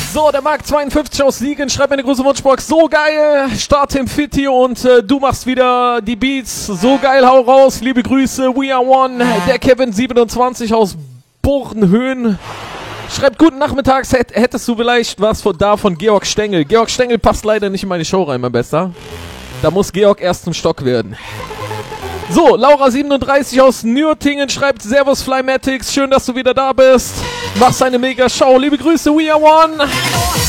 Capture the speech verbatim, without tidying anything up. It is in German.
So, der Mark zweiundfünfzig aus Siegen schreibt mir eine große Wunschbox. So geil, Start im Fitti und äh, du machst wieder die Beats. So geil, hau raus, liebe Grüße, we are one. Der Kevin siebenundzwanzig aus Bornhöhen schreibt, guten Nachmittags, Hätt, hättest du vielleicht was von, da von Georg Stengel. Georg Stengel passt leider nicht in meine Show rein, mein Bester. Da muss Georg erst zum Stock werden. So, Laura siebenunddreißig aus Nürtingen schreibt, Servus Flymatics, schön, dass du wieder da bist. Machst eine mega Show, liebe Grüße, we are one.